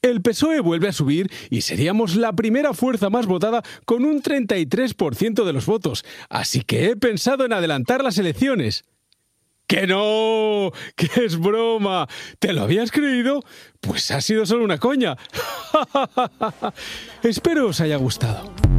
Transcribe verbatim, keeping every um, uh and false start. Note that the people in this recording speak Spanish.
el P S O E vuelve a subir y seríamos la primera fuerza más votada con un treinta y tres por ciento de los votos. Así que he pensado en adelantar las elecciones. ¡Que no! ¡Que es broma! ¿Te lo habías creído? Pues ha sido solo una coña. Espero os haya gustado.